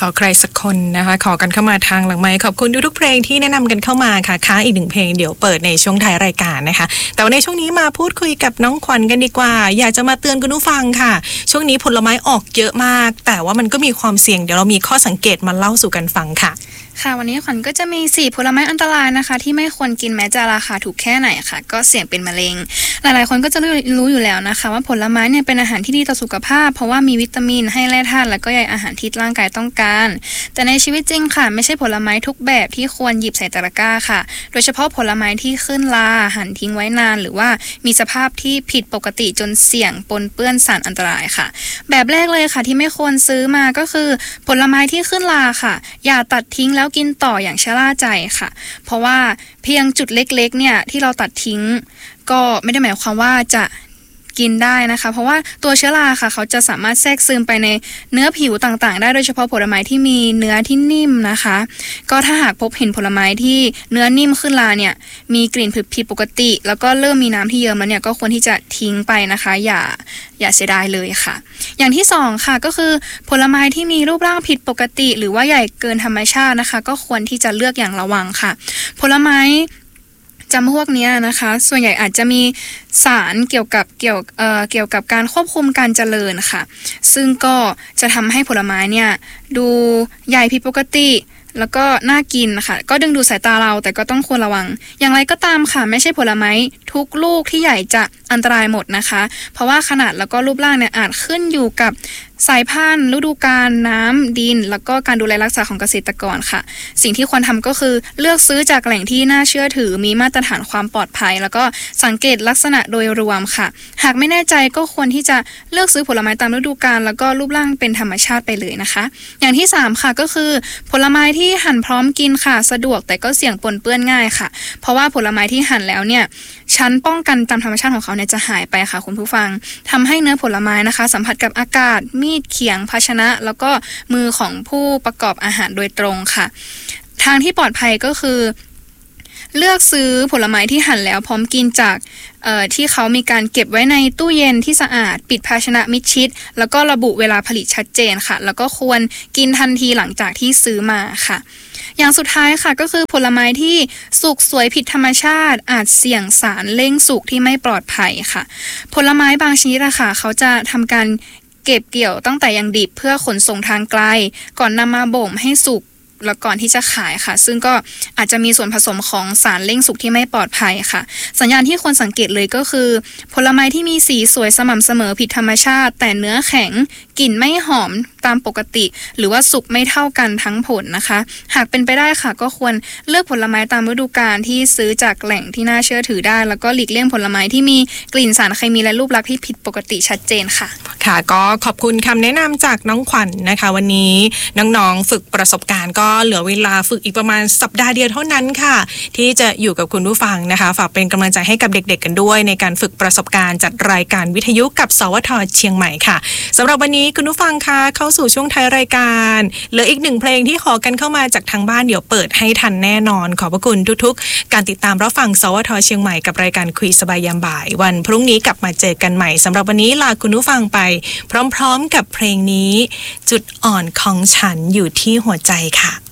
ขอใครสักคนนะคะขอกันเข้ามาทางหลังไมค์ขอบคุณทุกๆเพลงที่แนะนำกันเข้ามาค่ะอีกหนึ่งเพลงเดี๋ยวเปิดในช่วงท้ายรายการนะคะแต่ว่าในช่วงนี้มาพูดคุยกับน้องขวัญกันดีกว่าอยากจะมาเตือนคุณผู้ฟังค่ะช่วงนี้ผลไม้ออกเยอะมากแต่ว่ามันก็มีความเสี่ยงเดี๋ยวเรามีข้อสังเกตมาเล่าสู่กันฟังค่ะวันนี้ขวัญก็จะมี4ผลไม้อันตรายนะคะที่ไม่ควรกินแม้จะราคาถูกแค่ไหนค่ะก็เสี่ยงเป็นมะเร็งหลายๆคนก็จะรู้อยู่แล้วนะคะว่าผลไม้เนี่ยเป็นอาหารที่ดีต่อสุขภาพเพราะว่ามีวิตามินให้แร่ธาตุและก็ใยอาหารที่ร่างกายต้องการแต่ในชีวิตจริงค่ะไม่ใช่ผลไม้ทุกแบบที่ควรหยิบใส่ตะกร้าค่ะโดยเฉพาะผลไม้ที่ขึ้นราหั่นทิ้งไว้นานหรือว่ามีสภาพที่ผิดปกติจนเสี่ยงปนเปื้อนสารอันตรายค่ะแบบแรกเลยค่ะที่ไม่ควรซื้อมาก็คือผลไม้ที่ขึ้นราค่ะอย่าตัดทิ้งแล้วกินต่ออย่างชะล่าใจค่ะเพราะว่าเพียงจุดเล็กๆเนี่ยที่เราตัดทิ้งก็ไม่ได้หมายความว่าจะกินได้นะคะเพราะว่าตัวเชื้อราค่ะเขาจะสามารถแทรกซึมไปในเนื้อผิวต่างๆได้โดยเฉพาะผลไม้ที่มีเนื้อที่นิ่มนะคะก็ถ้าหากพบเห็นผลไม้ที่เนื้อนิ่มขึ้นราเนี่ยมีกลิ่นผิดปกติแล้วก็เริ่มมีน้ำที่เยิ้มแล้วเนี่ยก็ควรที่จะทิ้งไปนะคะอย่าเสียดายเลยค่ะอย่างที่2ค่ะก็คือผลไม้ที่มีรูปร่างผิดปกติหรือว่าใหญ่เกินธรรมชาตินะคะก็ควรที่จะเลือกอย่างระวังค่ะผลไม้จำพวกนี้นะคะส่วนใหญ่อาจจะมีสารเกี่ยวกับการควบคุมการเจริญค่ะซึ่งก็จะทำให้ผลไม้เนี่ยดูใหญ่ผิดปกติแล้วก็น่ากินค่ะก็ดึงดูดสายตาเราแต่ก็ต้องควรระวังอย่างไรก็ตามค่ะไม่ใช่ผลไม้ทุกลูกที่ใหญ่จะอันตรายหมดนะคะเพราะว่าขนาดแล้วก็รูปร่างเนี่ยอาจขึ้นอยู่กับสายพันธุ์ฤดูกาลน้ำดินแล้วก็การดูแลรักษาของเกษตรกรค่ะสิ่งที่ควรทำก็คือเลือกซื้อจากแหล่งที่น่าเชื่อถือมีมาตรฐานความปลอดภัยแล้วก็สังเกตลักษณะโดยรวมค่ะหากไม่แน่ใจก็ควรที่จะเลือกซื้อผลไม้ตามฤดูกาลแล้วก็รูปร่างเป็นธรรมชาติไปเลยนะคะอย่างที่3ค่ะก็คือผลไม้ที่หั่นพร้อมกินค่ะสะดวกแต่ก็เสี่ยงปนเปื้อนง่ายค่ะเพราะว่าผลไม้ที่หั่นแล้วเนี่ยชั้นป้องกันตามธรรมชาติของเขาเนี่ยจะหายไปค่ะคุณผู้ฟังทำให้เนื้อผลไม้นะคะสัมผัสกับอากาศมีดเขียงภาชนะแล้วก็มือของผู้ประกอบอาหารโดยตรงค่ะทางที่ปลอดภัยก็คือเลือกซื้อผลไม้ที่หั่นแล้วพร้อมกินจากที่เขามีการเก็บไว้ในตู้เย็นที่สะอาดปิดภาชนะมิดชิดแล้วก็ระบุเวลาผลิตชัดเจนค่ะแล้วก็ควรกินทันทีหลังจากที่ซื้อมาค่ะอย่างสุดท้ายค่ะก็คือผลไม้ที่สุกสวยผิดธรรมชาติอาจเสี่ยงสารเร่งสุกที่ไม่ปลอดภัยค่ะผลไม้บางชนิดค่ะเขาจะทำการเก็บเกี่ยวตั้งแต่ยังดิบเพื่อขนส่งทางไกลก่อนนำมาบ่มให้สุกแล้วก่อนที่จะขายค่ะซึ่งก็อาจจะมีส่วนผสมของสารเร่งสุกที่ไม่ปลอดภัยค่ะสัญญาณที่ควรสังเกตเลยก็คือผลไม้ที่มีสีสวยสม่ำเสมอผิดธรรมชาติแต่เนื้อแข็งกลิ่นไม่หอมตามปกติหรือว่าสุกไม่เท่ากันทั้งผลนะคะหากเป็นไปได้ค่ะก็ควรเลือกผลไม้ตามฤดูกาลที่ซื้อจากแหล่งที่น่าเชื่อถือได้แล้วก็หลีกเลี่ยงผลไม้ที่มีกลิ่นสารเคมีและรูปลักษณ์ที่ผิดปกติชัดเจนค่ะค่ะก็ขอบคุณคำแนะนำจากน้องขวัญ นะคะวันนี้น้องๆฝึกประสบการณ์ก็เหลือเวลาฝึกอีกประมาณสัปดาห์เดียวเท่านั้นค่ะที่จะอยู่กับคุณผู้ฟังนะคะฝากเป็นกำลังใจให้กับเด็กๆกันด้วยในการฝึกประสบการณ์จัดรายการวิทยุกับสวท.เชียงใหม่ค่ะสำหรับวันนี้คุณผู้ฟังคะเข้าสู่ช่วงท้ายรายการเหลืออีก1เพลงที่ขอกันเข้ามาจากทางบ้านเดี๋ยวเปิดให้ทันแน่นอนขอบพระคุณทุกๆการติดตามรับฟังสวท.เชียงใหม่กับรายการคุยสบายยามบ่ายวันพรุ่งนี้กลับมาเจอกันใหม่สำหรับวันนี้ลาคุณผู้ฟังไปพร้อมๆกับเพลงนี้จุดอ่อนของฉันอยู่ที่หัวใจค่ะ